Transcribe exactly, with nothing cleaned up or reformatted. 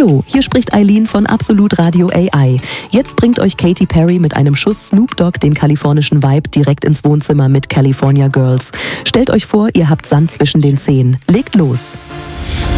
Hallo, hier spricht Eileen von Absolut Radio A I. Jetzt bringt euch Katy Perry mit einem Schuss Snoop Dogg den kalifornischen Vibe direkt ins Wohnzimmer mit California Girls. Stellt euch vor, ihr habt Sand zwischen den Zehen. Legt los!